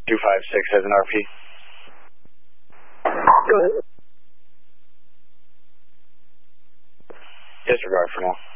256 has an RP. Go ahead. Disregard for now.